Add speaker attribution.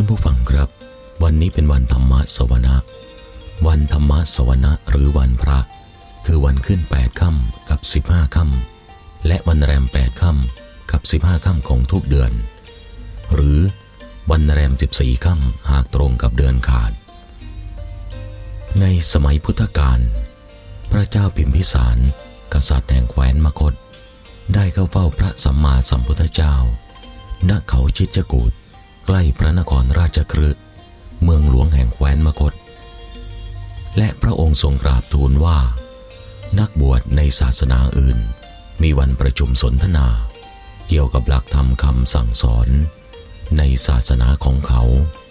Speaker 1: านผู้ฟังครับวันนี้เป็นวันธรรมสวนะวันธรรมสวนะหรือวันพระคือวันขึ้น8ค่ำกับ15ค่ำและวันแรม8ค่ำกับ15ค่ำของทุกเดือนหรือวันแรม14ค่ำหากตรงกับเดือนขาดในสมัยพุทธกาลพระเจ้าพิมพิสารกษัตริย์แห่งแคว้นมคธได้เข้าเฝ้าพระสัมมาสัมพุทธเจ้าณเขาชิจกูฏใกล้พระนครราชคฤห์เมืองหลวงแห่งแคว้นมคธและพระองค์ทรงกราบทูลว่านักบวชในศาสนาอื่นมีวันประชุมสนทนาเกี่ยวกับหลักธรรมคำสั่งสอนในศาสนาของเขา